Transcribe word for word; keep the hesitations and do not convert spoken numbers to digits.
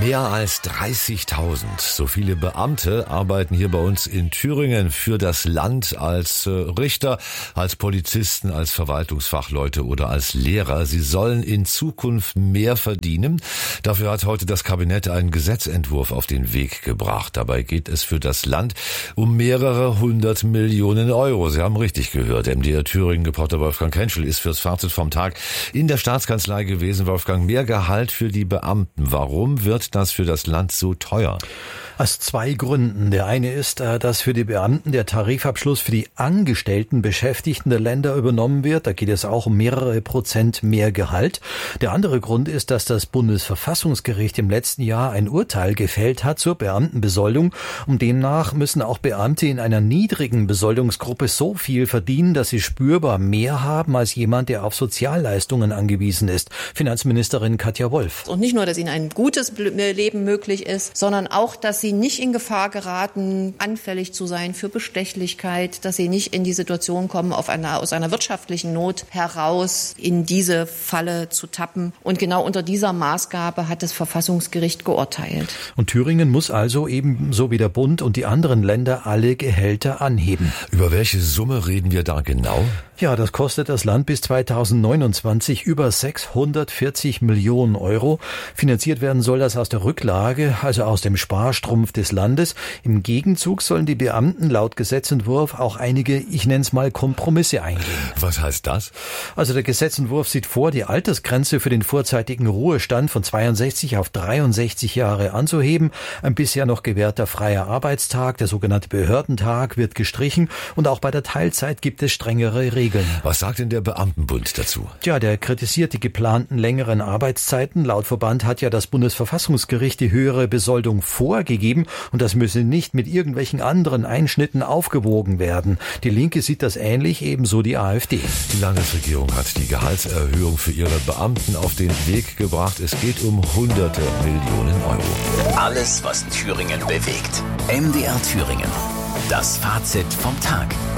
Mehr als dreißigtausend. So viele Beamte arbeiten hier bei uns in Thüringen für das Land als Richter, als Polizisten, als Verwaltungsfachleute oder als Lehrer. Sie sollen in Zukunft mehr verdienen. Dafür hat heute das Kabinett einen Gesetzentwurf auf den Weg gebracht. Dabei geht es für das Land um mehrere hundert Millionen Euro. Sie haben richtig gehört. M D R Thüringen-Reporter Wolfgang Henschel ist fürs Fazit vom Tag in der Staatskanzlei gewesen. Wolfgang, mehr Gehalt für die Beamten. Warum wird das für das Land so teuer? Aus zwei Gründen. Der eine ist, dass für die Beamten der Tarifabschluss für die angestellten Beschäftigten der Länder übernommen wird. Da geht es auch um mehrere Prozent mehr Gehalt. Der andere Grund ist, dass das Bundesverfassungsgericht im letzten Jahr ein Urteil gefällt hat zur Beamtenbesoldung. Und demnach müssen auch Beamte in einer niedrigen Besoldungsgruppe so viel verdienen, dass sie spürbar mehr haben als jemand, der auf Sozialleistungen angewiesen ist. Finanzministerin Katja Wolf. Und nicht nur, dass ihnen ein gutes Leben möglich ist, sondern auch, dass sie nicht in Gefahr geraten, anfällig zu sein für Bestechlichkeit, dass sie nicht in die Situation kommen, auf einer, aus einer wirtschaftlichen Not heraus in diese Falle zu tappen. Und genau unter dieser Maßgabe hat das Verfassungsgericht geurteilt. Und Thüringen muss also ebenso wie der Bund und die anderen Länder alle Gehälter anheben. Über welche Summe reden wir da genau? Ja, das kostet das Land bis zweitausendneunundzwanzig über sechshundertvierzig Millionen Euro. Finanziert werden soll das aus der Rücklage, also aus dem Sparstrumpf des Landes. Im Gegenzug sollen die Beamten laut Gesetzentwurf auch einige, ich nenne es mal, Kompromisse eingehen. Was heißt das? Also der Gesetzentwurf sieht vor, die Altersgrenze für den vorzeitigen Ruhestand von zweiundsechzig auf dreiundsechzig Jahre anzuheben. Ein bisher noch gewährter freier Arbeitstag, der sogenannte Behördentag, wird gestrichen. Und auch bei der Teilzeit gibt es strengere Regeln. Was sagt denn der Beamtenbund dazu? Tja, der kritisiert die geplanten längeren Arbeitszeiten. Laut Verband hat ja das Bundesverfassungsgericht die höhere Besoldung vorgegeben und das müsse nicht mit irgendwelchen anderen Einschnitten aufgewogen werden. Die Linke sieht das ähnlich, ebenso die AfD. Die Landesregierung hat die Gehaltserhöhung für ihre Beamten auf den Weg gebracht. Es geht um hunderte Millionen Euro. Alles, was Thüringen bewegt. M D R Thüringen. Das Fazit vom Tag.